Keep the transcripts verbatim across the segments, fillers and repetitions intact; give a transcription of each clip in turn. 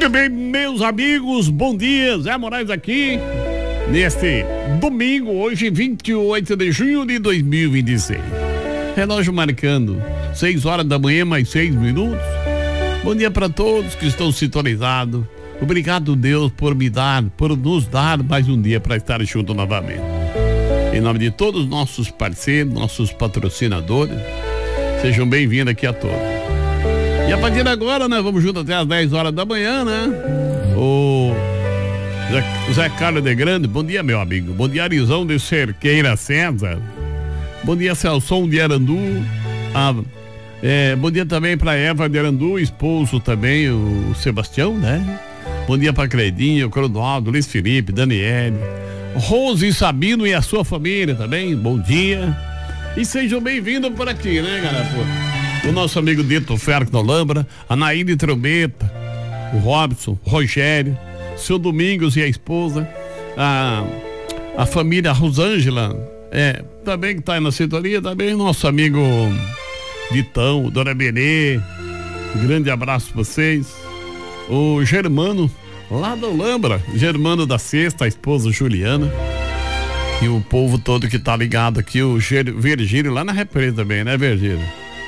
Muito bem, meus amigos, bom dia, Zé Moraes aqui, neste domingo, hoje vinte e oito de junho de dois mil e vinte e seis. Relógio marcando seis horas da manhã, mais seis minutos. Bom dia para todos que estão sintonizados. Obrigado, Deus, por me dar, por nos dar mais um dia para estar junto novamente. Em nome de todos os nossos parceiros, nossos patrocinadores, sejam bem-vindos aqui a todos. E a partir de agora, né, vamos junto até às dez horas da manhã, né? O Zé, Zé Carlos de Grande, bom dia, meu amigo. Bom dia, Arizão de Cerqueira César. Bom dia, Celson de Arandu. Ah, é, bom dia também para Eva de Arandu, esposo também, o Sebastião, né? Bom dia para Credinho, Cronaldo, Luiz Felipe, Daniele, Rose Sabino e a sua família também, bom dia. E sejam bem-vindos por aqui, né, galera? O nosso amigo Dito Ferro da Olambra, a Naíde Trombeta, o Robson, o Rogério, seu Domingos e a esposa, a, a família Rosângela, é, também que tá aí na sintonia, também nosso amigo Vitão, Dona Benê, grande abraço pra vocês. O Germano, lá da Olambra, Germano da Sexta, a esposa Juliana. E o povo todo que tá ligado aqui, o Ger, Virgílio, lá na Represa também, né, Virgílio?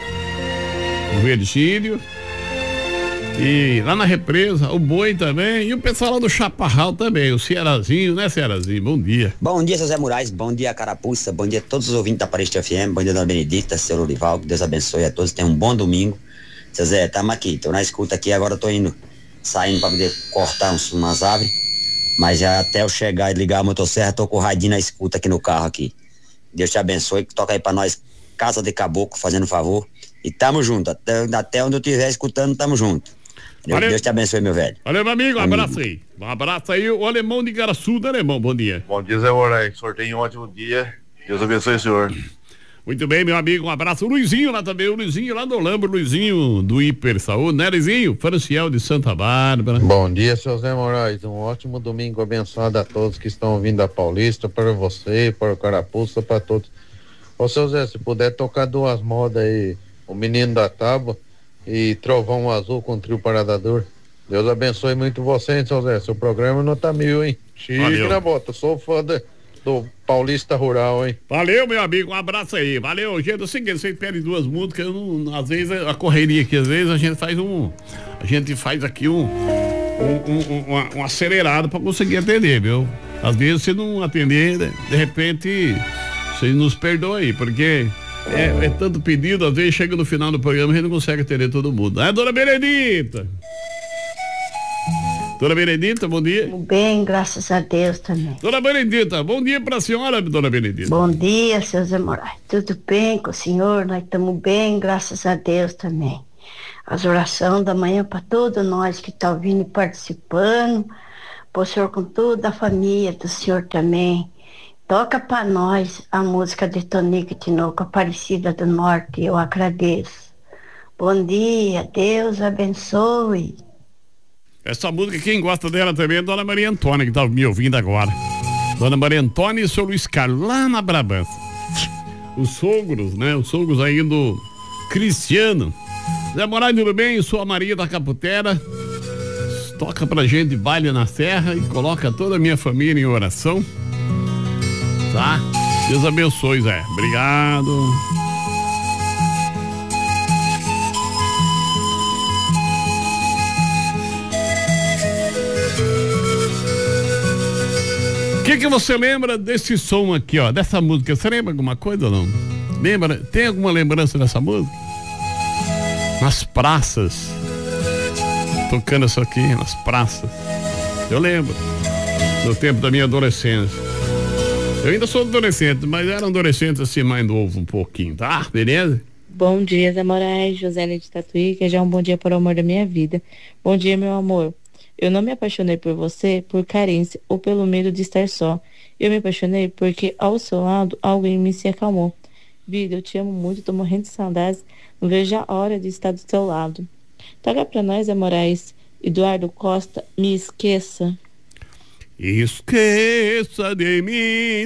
O Virgílio. E lá na Represa, o Boi também. E o pessoal lá do Chaparral também, o Cearazinho, né, Cearazinho? Bom dia. Bom dia, seu Zé Moraes. Bom dia, Carapuça. Bom dia a todos os ouvintes da Pareste F M. Bom dia, Dona Benedita, seu Lorival. Que Deus abençoe a todos. Tenham um bom domingo. Seu Zé, tamo aqui. Tô na escuta aqui. Agora tô indo, saindo pra poder cortar uns, umas árvores. Mas já até eu chegar e ligar a motosserra, tô com o radinho na escuta aqui no carro aqui. Deus te abençoe. Toca aí pra nós, Casa de Caboclo, fazendo favor. E tamo junto. Até, até onde eu estiver escutando, tamo junto. Valeu. Deus te abençoe, meu velho. Valeu, meu amigo, um abraço aí. Um abraço aí, o Alemão de Garaçu, né, Alemão? Bom dia. Bom dia, Zé Moraes. O senhor tem um ótimo dia. Deus abençoe o senhor. Muito bem, meu amigo, um abraço. O Luizinho lá também, o Luizinho lá do Olambra, o Luizinho do Hiper Saúde, né, Luizinho? Franciel de Santa Bárbara. Bom dia, seu Zé Moraes. Um ótimo domingo abençoado a todos que estão ouvindo a Paulista, para você, para o Carapuça, para todos. Ô, seu Zé, se puder tocar duas modas aí, o Menino da Tábua e Trovão Azul com Trio Paradador. Deus abençoe muito você, hein, seu Zé. Seu programa não tá mil, hein? Chique na bota, sou fã de, do Paulista Rural, hein? Valeu, meu amigo, um abraço aí. Valeu, gente. É o seguinte, vocês pedem duas músicas, eu não, às vezes a correria aqui, às vezes a gente faz um. A gente faz aqui um. um, um, um, um acelerado pra conseguir atender, viu? Às vezes se não atender, de repente, vocês nos perdoam aí, porque. É, é tanto pedido, às vezes chega no final do programa e a gente não consegue atender todo mundo. É, Dona Benedita? Dona Benedita, bom dia. Tudo bem, graças a Deus também. Dona Benedita, bom dia pra senhora, Dona Benedita. Bom dia, seu Zé Moraes. Tudo bem com o senhor? Nós estamos bem, graças a Deus também. As orações da manhã para todos nós que estão tá vindo e participando. Para o senhor com toda a família do senhor também. Toca para nós a música de Tonico Tinoco, Aparecida do Norte, eu agradeço. Bom dia, Deus abençoe. Essa música, quem gosta dela também é a Dona Maria Antônia, que tá me ouvindo agora. Dona Maria Antônia e seu Luiz Carlos, lá na Brabança. Os sogros, né? Os sogros aí do Cristiano. Zé Moraes, tudo bem? Eu sou a Maria da Caputera. Toca pra gente Baile na Serra e coloca toda a minha família em oração. Tá? Deus abençoe, Zé. Obrigado. O que que você lembra desse som aqui, ó? Dessa música? Você lembra alguma coisa ou não? Lembra? Tem alguma lembrança dessa música? Nas praças. Tocando isso aqui, nas praças. Eu lembro. No tempo da minha adolescência. Eu ainda sou adolescente, mas era um adolescente assim mais novo um pouquinho, tá? Beleza? Bom dia, Zé Moraes, Josélia de Tatuí, que já é um bom dia para o amor da minha vida. Bom dia, meu amor. Eu não me apaixonei por você por carência ou pelo medo de estar só. Eu me apaixonei porque ao seu lado alguém me se acalmou. Vida, eu te amo muito, tô morrendo de saudades. Não vejo a hora de estar do seu lado. Toca pra nós, Zé Moraes. Eduardo Costa, Me Esqueça. esqueça de mim,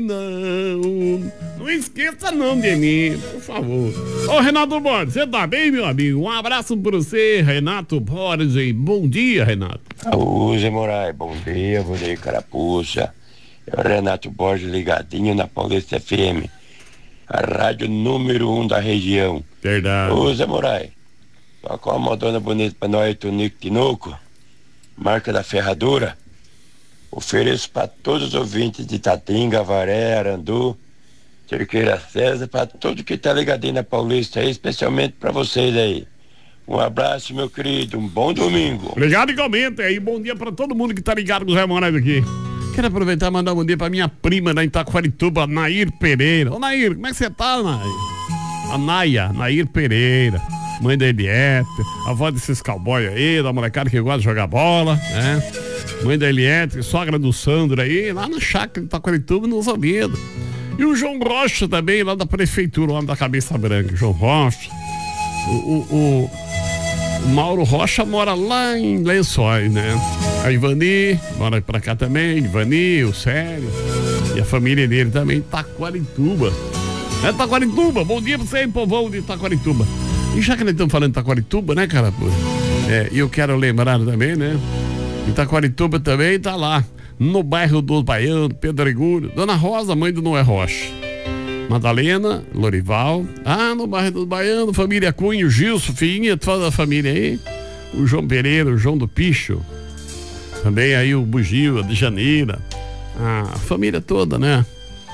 não. Não esqueça não de mim, por favor. Ô, Renato Borges, você tá bem, meu amigo? Um abraço pra você, Renato Borges. Bom dia, Renato. Ô, Zé Moraes, bom dia, bom dia, carapuça. É o Renato Borges ligadinho na Paulista F M, a rádio número um da região. Verdade. Ô, Zé Moraes, toca uma modona bonita pra nós, Tonico Tinoco, marca da Ferradura. Ofereço para todos os ouvintes de Tatinga, Avaré, Arandu, Cerqueira César, para todo que tá ligadinho na Paulista aí, especialmente para vocês aí. Um abraço, meu querido, um bom domingo. Obrigado igualmente aí, bom dia para todo mundo que tá ligado com o Zé Moraes aqui. Quero aproveitar e mandar um bom dia pra minha prima da Itaquarituba, Nair Pereira. Ô Nair, como é que você tá, Nair? A Naia, Nair Pereira, mãe da Eliette, avó desses cowboy aí, da molecada que gosta de jogar bola, né? Mãe da Eliette, sogra do Sandro aí, lá na chácara de Itaquarituba, nos ouvidos. E o João Rocha também, lá da prefeitura, o homem da cabeça branca, João Rocha. O, o, o, o Mauro Rocha mora lá em Lençóis, né? A Ivani mora pra cá também, Ivani, o Sério. E a família dele também, Itaquarituba. É Itaquarituba, bom dia pra você, povão de Itaquarituba. E já que nós estamos falando de Itaquarituba, né, cara? É, eu quero lembrar também, né? Itaquarituba também tá lá, no bairro dos Baianos, Pedregulho. Dona Rosa, mãe do Noé Rocha. Madalena, Lorival. Ah, no bairro dos Baianos, família Cunha, o Gilson, filhinha, toda a família aí. O João Pereira, o João do Picho. Também aí o Bugio, a de Janeira. A família toda, né?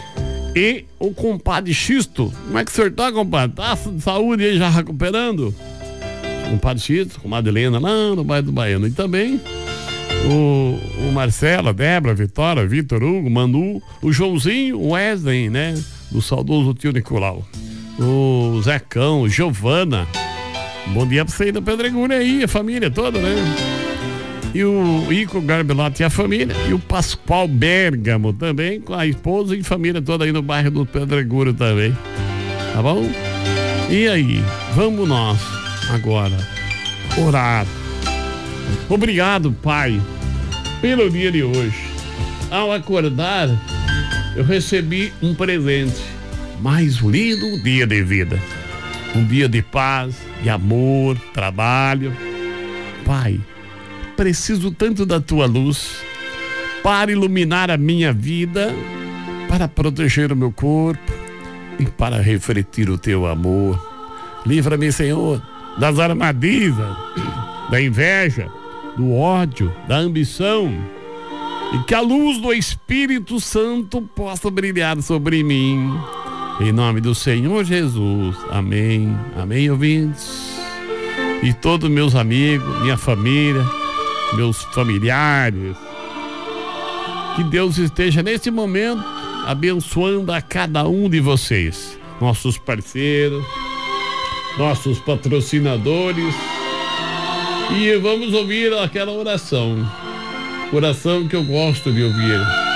E o compadre Xisto. Como é que o senhor tá, compadre? Tá de saúde aí, já recuperando? O compadre Xisto, com Madalena lá no bairro do Baiano. E também o, o Marcelo, a Débora, a Vitória, Vitor Hugo, Manu, o Joãozinho, o Wesley, né? Do saudoso tio Nicolau. O Zecão, o Giovana. Bom dia pra você aí da Pedregulho aí, a família toda, né? E o Ico Garbelato e a família. E o Pascoal Bergamo também, com a esposa e família toda aí no bairro do Pedregulho também. Tá bom? E aí, vamos nós agora orar. Obrigado, Pai, pelo dia de hoje. Ao acordar, eu recebi um presente. Mais um lindo dia de vida. Um dia de paz, de amor, trabalho. Pai, preciso tanto da tua luz para iluminar a minha vida, para proteger o meu corpo e para refletir o teu amor. Livra-me, Senhor, das armadilhas, da inveja, do ódio, da ambição, e que a luz do Espírito Santo possa brilhar sobre mim. Em nome do Senhor Jesus. Amém. Amém, ouvintes. E todos meus amigos, minha família, meus familiares. Que Deus esteja nesse momento abençoando a cada um de vocês, nossos parceiros, nossos patrocinadores. E vamos ouvir aquela oração, oração que eu gosto de ouvir.